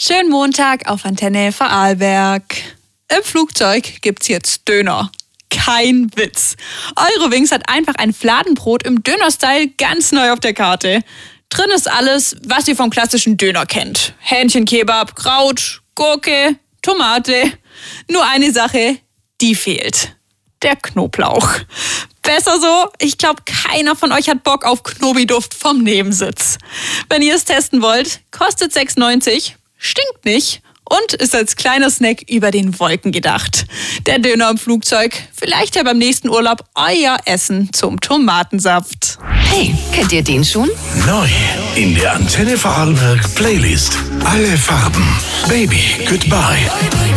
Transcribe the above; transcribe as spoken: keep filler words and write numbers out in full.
Schönen Montag auf Antenne Vorarlberg. Im Flugzeug gibt's jetzt Döner. Kein Witz. Eurowings hat einfach ein Fladenbrot im Döner-Style ganz neu auf der Karte. Drin ist alles, was ihr vom klassischen Döner kennt. Hähnchenkebab, Kraut, Gurke, Tomate. Nur eine Sache, die fehlt. Der Knoblauch. Besser so, ich glaube, keiner von euch hat Bock auf Knobi-Duft vom Nebensitz. Wenn ihr es testen wollt, kostet sechs neunzig, stinkt nicht und ist als kleiner Snack über den Wolken gedacht. Der Döner im Flugzeug, vielleicht ja beim nächsten Urlaub euer Essen zum Tomatensaft. Hey, kennt ihr den schon? Neu in der Antenne Vorarlberg Playlist. Alle Farben. Baby Goodbye.